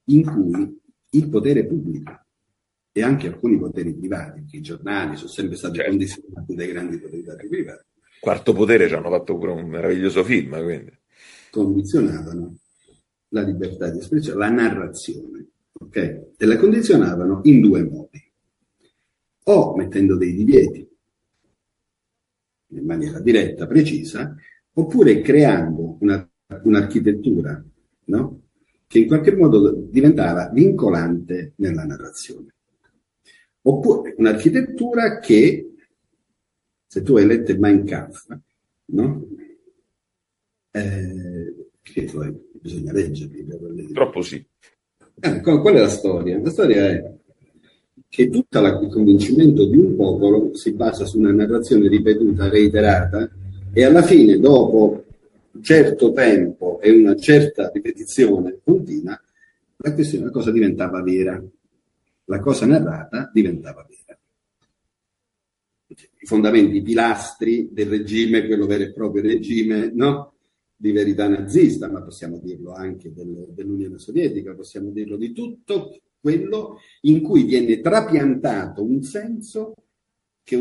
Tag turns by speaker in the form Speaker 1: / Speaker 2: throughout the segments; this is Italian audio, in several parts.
Speaker 1: in cui il potere pubblico e anche alcuni poteri privati, che i giornali sono sempre stati condizionati dai grandi poteri privati.
Speaker 2: Quarto Potere ci hanno fatto pure un meraviglioso film, quindi.
Speaker 1: Condizionavano la libertà di espressione, la narrazione, ok? E la condizionavano in due modi. O mettendo dei divieti in maniera diretta, precisa, oppure creando un'architettura, no? Che in qualche modo diventava vincolante nella narrazione. Oppure un'architettura che, se tu hai letto il Mein Kampf, no? Che poi bisogna leggerli.
Speaker 2: Troppo sì.
Speaker 1: Qual è la storia? La storia è che tutto il convincimento di un popolo si basa su una narrazione ripetuta, reiterata, e alla fine, dopo un certo tempo e una certa ripetizione continua, la cosa diventava vera. La cosa narrata diventava vera. I fondamenti, i pilastri del regime, quello vero e proprio regime, no? Di verità nazista, ma possiamo dirlo anche dell'Unione Sovietica, possiamo dirlo di tutto quello in cui viene trapiantato un senso che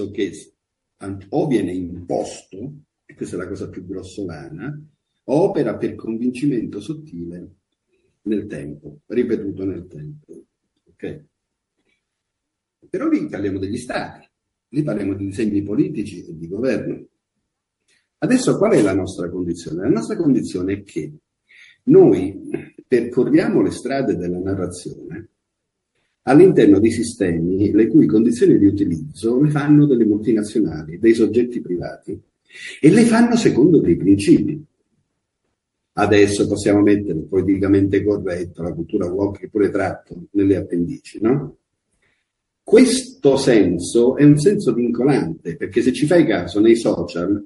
Speaker 1: o viene imposto, e questa è la cosa più grossolana, o opera per convincimento sottile nel tempo, ripetuto nel tempo. Okay? Però lì parliamo degli stati, lì parliamo di disegni politici e di governo. Adesso qual è la nostra condizione? La nostra condizione è che noi percorriamo le strade della narrazione all'interno di sistemi le cui condizioni di utilizzo le fanno delle multinazionali, dei soggetti privati, e le fanno secondo dei principi. Adesso possiamo mettere politicamente corretto, la cultura woke che pure tratto nelle appendici, no? Questo senso è un senso vincolante, perché se ci fai caso nei social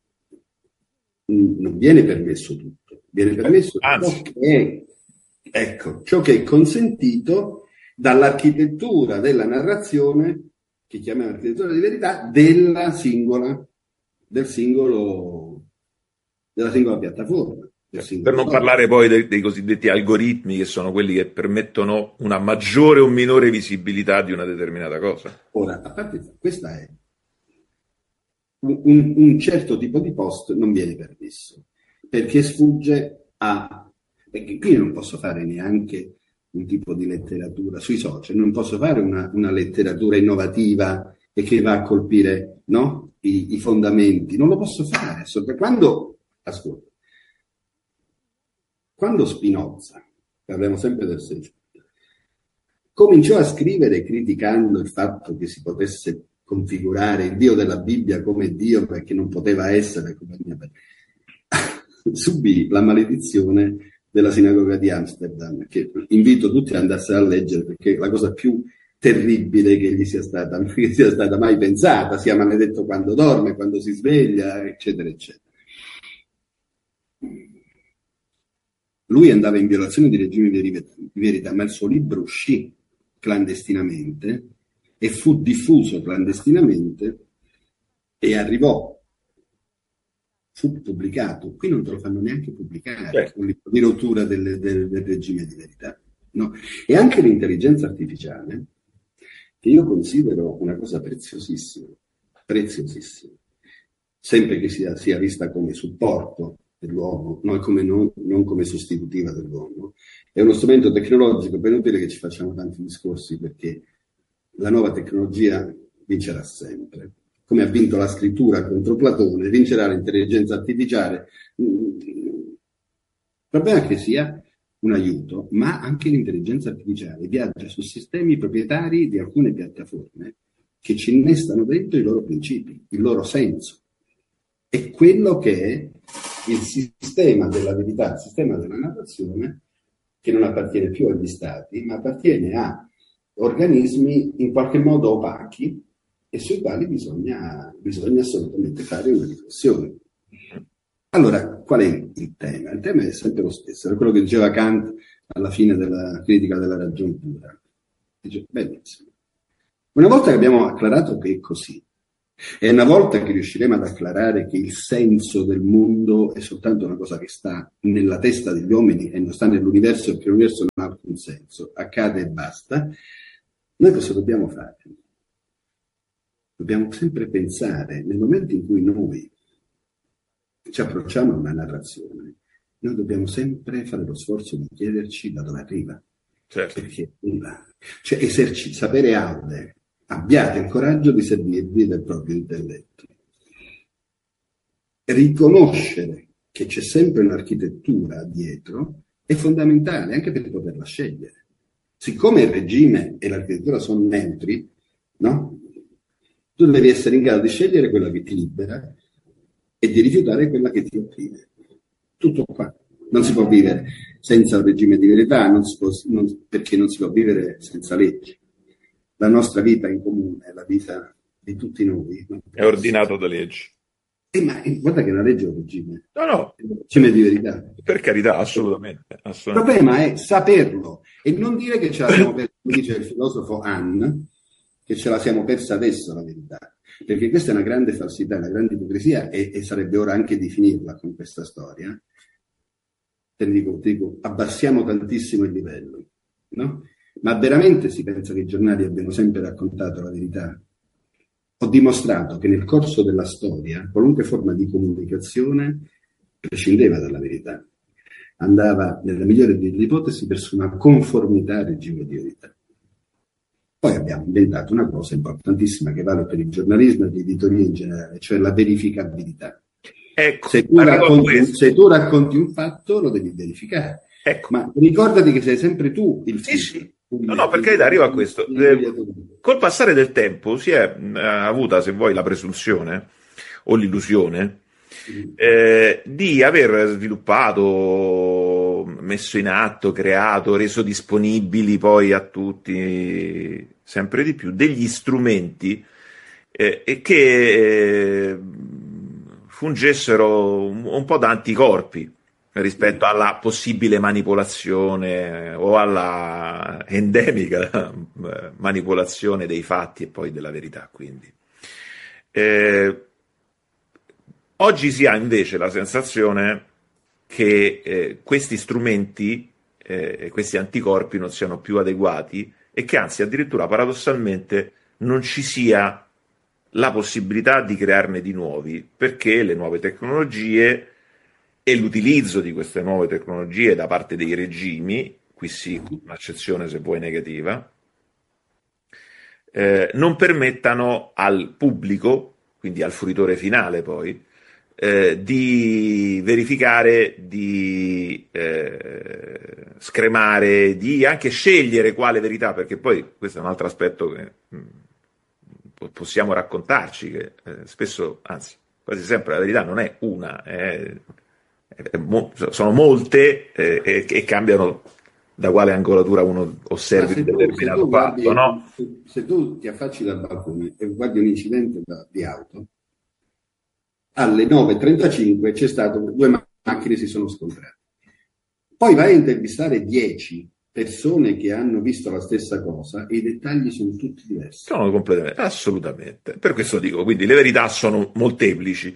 Speaker 1: non viene permesso tutto, viene permesso ciò che è consentito dall'architettura della narrazione, che chiamiamo architettura di verità, della singola piattaforma.
Speaker 2: Per non parlare poi dei cosiddetti algoritmi, che sono quelli che permettono una maggiore o minore visibilità di una determinata cosa.
Speaker 1: Ora, a parte questa è un certo tipo di post non viene permesso, perché sfugge perché qui non posso fare neanche un tipo di letteratura sui social, non posso fare una letteratura innovativa e che va a colpire, no? I fondamenti, non lo posso fare. Quando Spinoza, parliamo sempre del Seicento, cominciò a scrivere criticando il fatto che si potesse configurare il Dio della Bibbia come Dio perché non poteva essere come subì la maledizione della sinagoga di Amsterdam, che invito tutti ad andarsela a leggere, perché è la cosa più terribile che gli sia stata mai pensata, sia maledetto quando dorme, quando si sveglia, eccetera, eccetera. Lui andava in violazione di regimi di verità, ma il suo libro uscì clandestinamente e fu diffuso clandestinamente e fu pubblicato. Qui non te lo fanno neanche pubblicare, un libro di rottura del regime di verità. No? E anche l'intelligenza artificiale, che io considero una cosa preziosissima, sempre che sia vista come supporto dell'uomo, non come sostitutiva dell'uomo. È uno strumento tecnologico, per inutile che ci facciamo tanti discorsi, perché la nuova tecnologia vincerà sempre. Come ha vinto la scrittura contro Platone, vincerà l'intelligenza artificiale. Il problema è che sia un aiuto, ma anche l'intelligenza artificiale viaggia su sistemi proprietari di alcune piattaforme che ci innestano dentro i loro principi, il loro senso. È quello che è il sistema della verità, il sistema della narrazione, che non appartiene più agli stati, ma appartiene a organismi in qualche modo opachi e sui quali bisogna assolutamente fare una riflessione. Allora, qual è il tema? Il tema è sempre lo stesso, era quello che diceva Kant alla fine della critica della ragion pura. Dice, benissimo. Una volta che abbiamo acclarato che è così, E una volta che riusciremo ad acclarare che il senso del mondo è soltanto una cosa che sta nella testa degli uomini e non sta nell'universo, perché l'universo non ha alcun senso, accade e basta, noi cosa dobbiamo fare? Dobbiamo sempre pensare, nel momento in cui noi ci approcciamo a una narrazione, noi dobbiamo sempre fare lo sforzo di chiederci da dove arriva.
Speaker 2: Certo.
Speaker 1: Perché arriva. Cioè, sapere aude, abbiate il coraggio di servirvi del proprio intelletto. Riconoscere che c'è sempre un'architettura dietro è fondamentale anche per poterla scegliere. Siccome il regime e l'architettura sono neutri, no? Tu devi essere in grado di scegliere quella che ti libera e di rifiutare quella che ti opprime. Tutto qua. Non si può vivere senza un regime di verità, perché non si può vivere senza leggi. La nostra vita in comune, la vita di tutti noi,
Speaker 2: è ordinato da leggi.
Speaker 1: Ma guarda che una legge è un regime.
Speaker 2: No.
Speaker 1: È un regime di verità.
Speaker 2: Per carità, assolutamente.
Speaker 1: Il problema è saperlo e non dire che ce la siamo persa, come dice il filosofo Hahn, che ce la siamo persa adesso la verità. Perché questa è una grande falsità, una grande ipocrisia e sarebbe ora anche di finirla con questa storia. Te ne dico, abbassiamo tantissimo il livello, no? Ma veramente si pensa che i giornali abbiano sempre raccontato la verità? Ho dimostrato che nel corso della storia qualunque forma di comunicazione prescindeva dalla verità, andava nella migliore delle ipotesi verso una conformità al regime di verità. Poi abbiamo inventato una cosa importantissima che vale per il giornalismo e l'editoria in generale, cioè la verificabilità.
Speaker 2: Ecco,
Speaker 1: se tu racconti un fatto lo devi verificare.
Speaker 2: Ecco.
Speaker 1: Ma ricordati che sei sempre tu il figlio.
Speaker 2: Sì. No, perché arriva a questo. Col passare del tempo si è avuta, se vuoi, la presunzione o l'illusione di aver sviluppato, messo in atto, creato, reso disponibili poi a tutti sempre di più degli strumenti che fungessero un po' da anticorpi rispetto alla possibile manipolazione o alla endemica manipolazione dei fatti e poi della verità. Quindi oggi si ha invece la sensazione che questi strumenti, questi anticorpi non siano più adeguati e che anzi addirittura paradossalmente non ci sia la possibilità di crearne di nuovi, perché le nuove tecnologie e l'utilizzo di queste nuove tecnologie da parte dei regimi, qui sì, un'accezione se vuoi negativa, non permettano al pubblico, quindi al fruitore finale poi, di verificare, di scremare, di anche scegliere quale verità, perché poi questo è un altro aspetto che possiamo raccontarci, che spesso, anzi quasi sempre la verità non è una, sono molte e cambiano da quale angolatura uno osservi un determinato fatto, no?
Speaker 1: Se tu ti affacci dal balcone e guardi un incidente di auto, alle 9:35 c'è stato, due macchine si sono scontrate. Poi vai a intervistare 10 persone che hanno visto la stessa cosa e i dettagli sono tutti diversi.
Speaker 2: Sono completamente, assolutamente. Per questo dico, quindi le verità sono molteplici.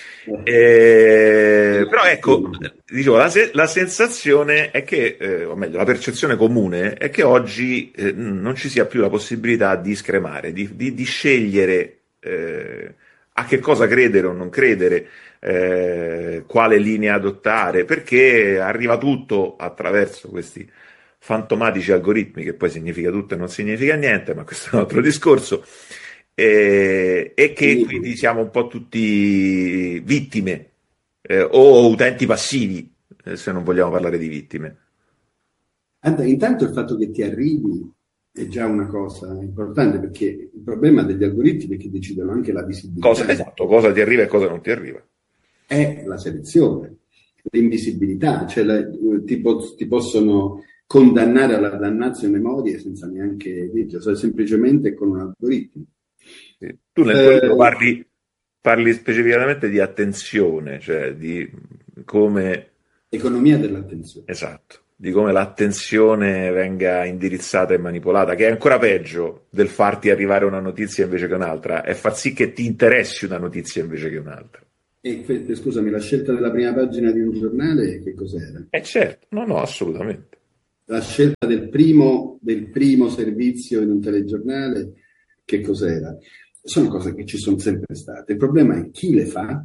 Speaker 2: Però ecco, dicevo, la sensazione è che, o meglio, la percezione comune è che oggi non ci sia più la possibilità di scremare, di scegliere a che cosa credere o non credere, quale linea adottare, perché arriva tutto attraverso questi fantomatici algoritmi, che poi significa tutto e non significa niente, ma questo è un altro discorso, e che quindi siamo un po' tutti vittime o utenti passivi, se non vogliamo parlare di vittime.
Speaker 1: Intanto il fatto che ti arrivi è già una cosa importante, perché il problema degli algoritmi è che decidono anche la visibilità.
Speaker 2: Esatto, cosa ti arriva e cosa non ti arriva.
Speaker 1: È la selezione, l'invisibilità, cioè ti possono condannare alla dannazio memoria senza neanche dirlo, cioè semplicemente con un algoritmo.
Speaker 2: Sì. Tu nel tuo libro parli specificatamente di attenzione, cioè di come...
Speaker 1: Economia dell'attenzione.
Speaker 2: Esatto. di come l'attenzione venga indirizzata e manipolata, che è ancora peggio del farti arrivare una notizia invece che un'altra, è far sì che ti interessi una notizia invece che un'altra.
Speaker 1: E scusami, la scelta della prima pagina di un giornale che cos'era?
Speaker 2: Certo, no, assolutamente.
Speaker 1: La scelta del primo servizio in un telegiornale che cos'era? Sono cose che ci sono sempre state. Il problema è chi le fa.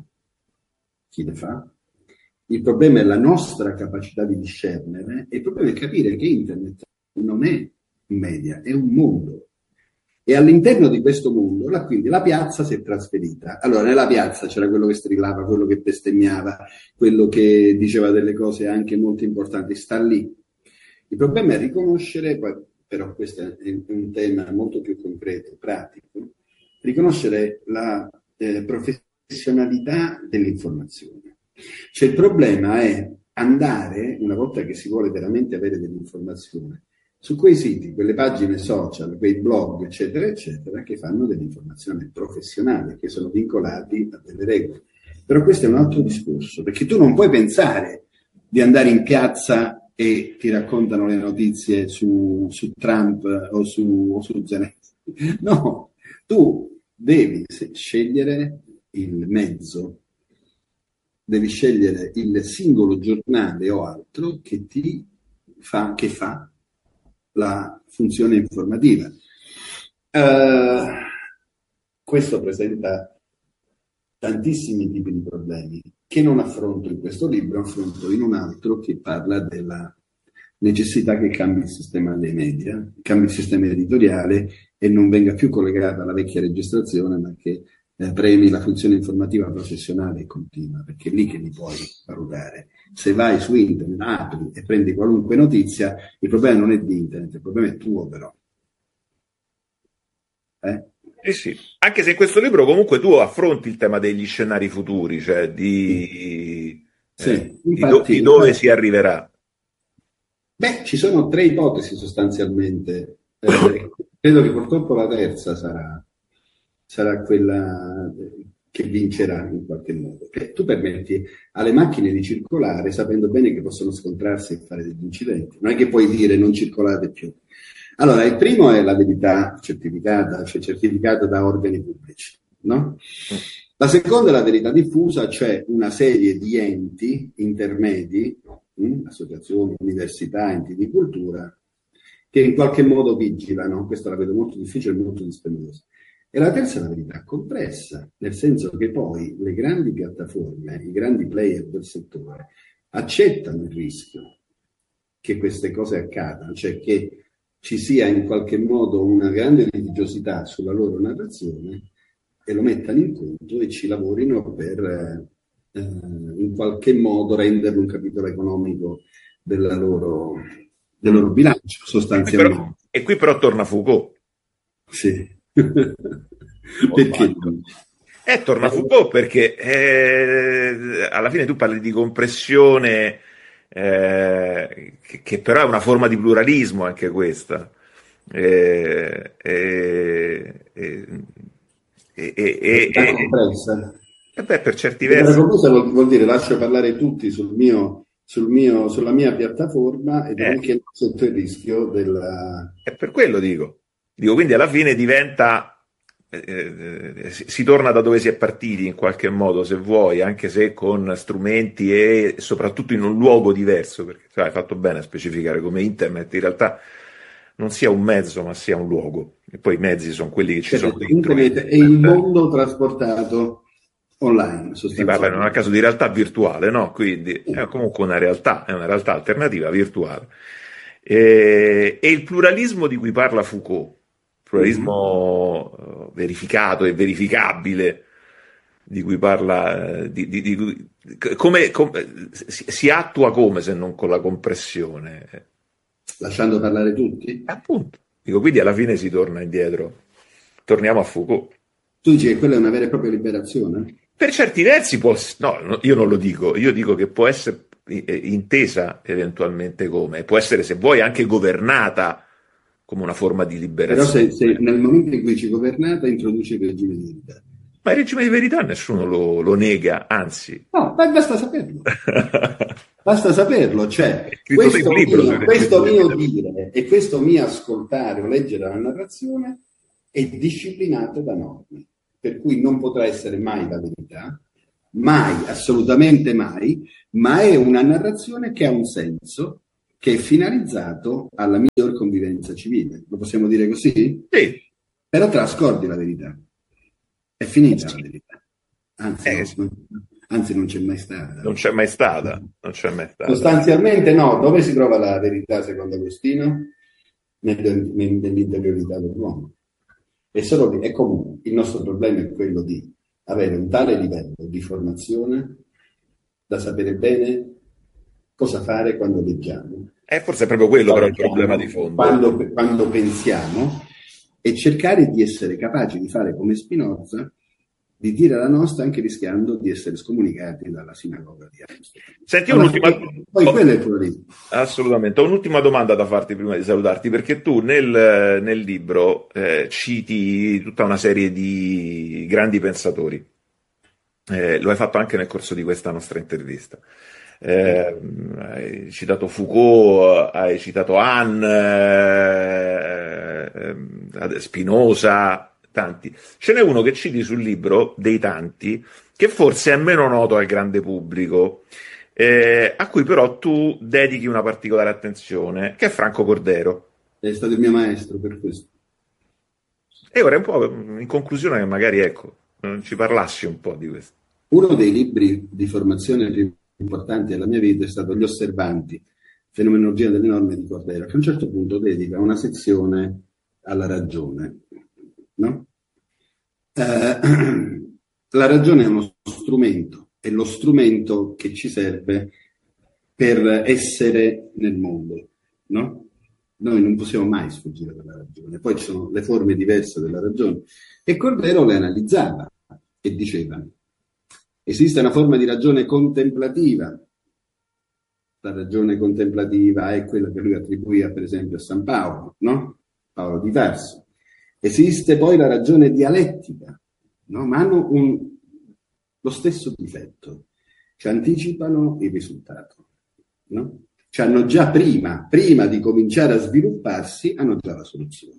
Speaker 1: Il problema è la nostra capacità di discernere, e il problema è capire che internet non è un media, è un mondo. E all'interno di questo mondo, quindi la piazza si è trasferita. Allora, nella piazza c'era quello che strillava, quello che bestemmiava, quello che diceva delle cose anche molto importanti, sta lì. Il problema è riconoscere, però questo è un tema molto più concreto, pratico, riconoscere la professionalità dell'informazione. Cioè il problema è andare, una volta che si vuole veramente avere dell'informazione, su quei siti, quelle pagine social, quei blog, eccetera, eccetera, che fanno dell'informazione professionale, che sono vincolati a delle regole. Però questo è un altro discorso, perché tu non puoi pensare di andare in piazza e ti raccontano le notizie su Trump o su Zelensky. No, tu devi scegliere il mezzo, devi scegliere il singolo giornale o altro che fa la funzione informativa. Questo presenta tantissimi tipi di problemi che non affronto in questo libro, affronto in un altro che parla della necessità che cambi il sistema dei media, cambi il sistema editoriale e non venga più collegata alla vecchia registrazione, ma che premi la funzione informativa professionale e continua, perché è lì che li puoi valutare. Se vai su internet, apri e prendi qualunque notizia, il problema non è di internet, il problema è tuo però.
Speaker 2: Sì. Anche se in questo libro comunque tu affronti il tema degli scenari futuri, cioè di dove si arriverà.
Speaker 1: Beh, ci sono 3 ipotesi sostanzialmente. Credo che purtroppo la terza sarà quella che vincerà in qualche modo. Tu permetti alle macchine di circolare sapendo bene che possono scontrarsi e fare degli incidenti. Non è che puoi dire non circolate più. Allora, il primo è la verità certificata, cioè certificata da organi pubblici, no? La seconda è la verità diffusa, cioè una serie di enti intermedi, associazioni, università, enti di cultura, che in qualche modo vigilano. Questa la vedo molto difficile e molto dispendiosa. E la terza è la verità complessa, nel senso che poi le grandi piattaforme, i grandi player del settore, accettano il rischio che queste cose accadano, cioè che ci sia in qualche modo una grande litigiosità sulla loro narrazione e lo mettano in conto e ci lavorino per in qualche modo renderlo un capitolo economico del loro bilancio, sostanzialmente.
Speaker 2: E qui però torna Foucault.
Speaker 1: Sì. Perché?
Speaker 2: Torna Foucault perché alla fine tu parli di compressione, che però è una forma di pluralismo anche questa.
Speaker 1: Compressa.
Speaker 2: Per certi versi.
Speaker 1: Compressa vuol dire lascio parlare tutti sulla mia piattaforma ed anche sotto il rischio della...
Speaker 2: È per quello dico, quindi alla fine diventa... si torna da dove si è partiti in qualche modo, se vuoi, anche se con strumenti e soprattutto in un luogo diverso, perché hai fatto bene a specificare come internet in realtà non sia un mezzo ma sia un luogo, e poi i mezzi sono quelli che ci sono dentro.
Speaker 1: Internet è il mondo trasportato online,
Speaker 2: si parla in un caso di realtà virtuale, no? Quindi è comunque una realtà alternativa virtuale, e il pluralismo di cui parla Foucault, pluralismo verificato e verificabile, di cui parla, come si attua come se non con la compressione?
Speaker 1: Lasciando parlare tutti?
Speaker 2: Appunto. Quindi alla fine si torna indietro. Torniamo a Foucault.
Speaker 1: Tu dici che quella è una vera e propria liberazione?
Speaker 2: Per certi versi no, io non lo dico, io dico che può essere intesa eventualmente come, può essere, se vuoi, anche governata come una forma di liberazione.
Speaker 1: Però se nel momento in cui ci governate introduce il regime di libertà.
Speaker 2: Ma il regime di verità nessuno lo nega, anzi.
Speaker 1: No, ma basta saperlo. Basta saperlo, cioè
Speaker 2: È scritto un libro sul regime
Speaker 1: questo
Speaker 2: di
Speaker 1: mio
Speaker 2: verità.
Speaker 1: dire e questo mio ascoltare o leggere la narrazione è disciplinato da norme, per cui non potrà essere mai la verità, mai, assolutamente mai, ma è una narrazione che ha un senso, che è finalizzato alla miglior convivenza civile. Lo possiamo dire così?
Speaker 2: Sì.
Speaker 1: Però trascordi la verità. È finita la verità. Anzi,
Speaker 2: Sì.
Speaker 1: anzi non c'è mai stata.
Speaker 2: Non c'è mai stata, non c'è mai stata.
Speaker 1: Sostanzialmente no. Dove si trova la verità secondo Agostino? Nell'interiorità dell'uomo. E solo lì, è comune. Il nostro problema è quello di avere un tale livello di formazione da sapere bene cosa fare quando leggiamo.
Speaker 2: Forse è proprio quello però il problema di fondo.
Speaker 1: Quando pensiamo, e cercare di essere capaci di fare come Spinoza, di dire la nostra anche rischiando di essere scomunicati dalla sinagoga di Amsterdam.
Speaker 2: Senti, un'ultima...
Speaker 1: Poi quello è il pluralismo.
Speaker 2: Assolutamente. Ho un'ultima domanda da farti prima di salutarti, perché tu nel libro citi tutta una serie di grandi pensatori. Lo hai fatto anche nel corso di questa nostra intervista. Hai citato Foucault, hai citato Hahn, Spinoza, tanti. Ce n'è uno che citi sul libro, dei tanti, che forse è meno noto al grande pubblico, a cui però tu dedichi una particolare attenzione, che è Franco Cordero.
Speaker 1: È stato il mio maestro per questo.
Speaker 2: E ora un po' in conclusione, che magari ecco, ci parlassi un po' di questo.
Speaker 1: Uno dei libri di formazione più importanti della mia vita è stato Gli Osservanti, fenomenologia delle norme di Cordero, che a un certo punto dedica una sezione alla ragione, no? La ragione è uno strumento, è lo strumento che ci serve per essere nel mondo, no? Noi non possiamo mai sfuggire dalla ragione, poi ci sono le forme diverse della ragione, e Cordero le analizzava e diceva: esiste una forma di ragione contemplativa. La ragione contemplativa è quella che lui attribuiva per esempio a San Paolo, no? Paolo di Tarso. Esiste poi la ragione dialettica, no? Ma hanno lo stesso difetto, ci anticipano il risultato, no? Ci hanno già prima di cominciare a svilupparsi, hanno già la soluzione.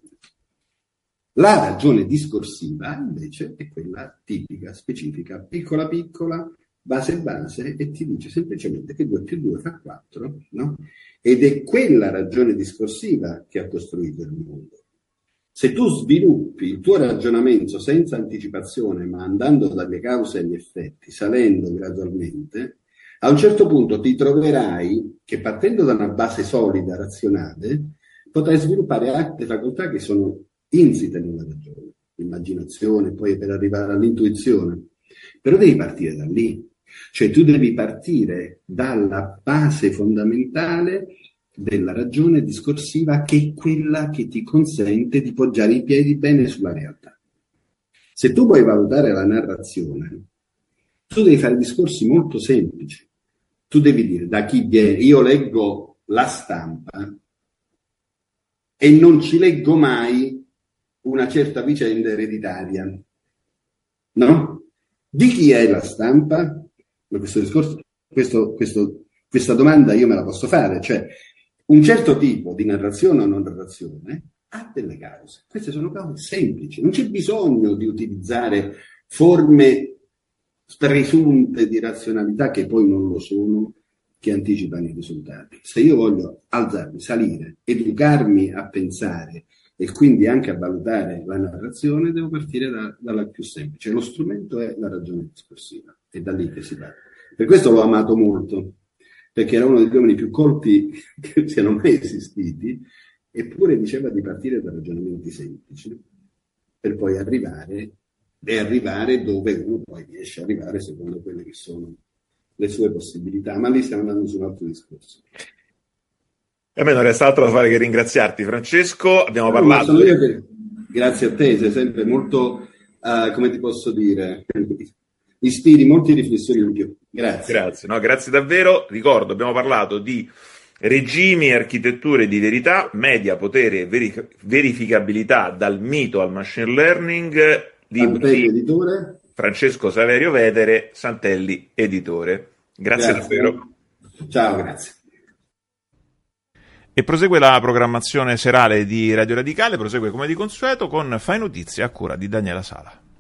Speaker 1: La ragione discorsiva invece è quella tipica, specifica, piccola piccola, base base, e ti dice semplicemente che 2 più 2 fa 4, no? Ed è quella ragione discorsiva che ha costruito il mondo. Se tu sviluppi il tuo ragionamento senza anticipazione, ma andando dalle cause agli effetti, salendo gradualmente, a un certo punto ti troverai che, partendo da una base solida, razionale, potrai sviluppare altre facoltà che sono insite nella ragione, l'immaginazione, poi per arrivare all'intuizione. Però devi partire da lì, cioè tu devi partire dalla base fondamentale della ragione discorsiva, che è quella che ti consente di poggiare i piedi bene sulla realtà. Se tu vuoi valutare la narrazione, tu devi fare discorsi molto semplici. Tu devi dire da chi viene. Io leggo la stampa e non ci leggo mai una certa vicenda ereditaria, no? Di chi è la stampa? Questo discorso, questa domanda io me la posso fare, cioè un certo tipo di narrazione o non narrazione ha delle cause. Queste sono cause semplici, non c'è bisogno di utilizzare forme presunte di razionalità che poi non lo sono, che anticipano i risultati. Se io voglio alzarmi, salire, educarmi a pensare e quindi anche a valutare la narrazione, devo partire dalla più semplice. Lo strumento è la ragione discorsiva, è da lì che si parte. Per questo l'ho amato molto, perché era uno degli uomini più colti che siano mai esistiti, eppure diceva di partire da ragionamenti semplici per poi arrivare dove uno poi riesce a arrivare secondo quelle che sono le sue possibilità. Ma lì stiamo andando su un altro discorso.
Speaker 2: A me non resta altro da fare che ringraziarti, Francesco. Abbiamo parlato.
Speaker 1: Grazie a te, sei sempre molto, come ti posso dire, ispiri molte riflessioni in più. Grazie.
Speaker 2: No, grazie davvero. Ricordo, abbiamo parlato di regimi, architetture di verità, media, potere e verificabilità dal mito al machine learning, libro di
Speaker 1: Editore.
Speaker 2: Francesco Saverio Vetere, Santelli Editore. Grazie davvero.
Speaker 1: Ciao, grazie.
Speaker 2: E prosegue la programmazione serale di Radio Radicale, prosegue come di consueto con Fai Notizie a cura di Daniela Sala.